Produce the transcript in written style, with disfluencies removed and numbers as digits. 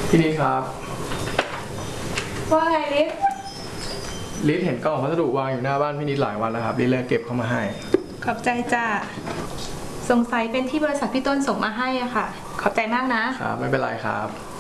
พี่นิดครับว่าไงลิศลิศเห็นกล่องพัสดุวางอยู่หน้าบ้านพี่นิดหลายวันแล้วครับลิศเลยเก็บเข้ามาให้ขอบใจจ้าสงสัยเป็นที่บริษัทพี่ต้นส่งมาให้อ่ะค่ะขอบใจมากนะครับไม่เป็นไรครับ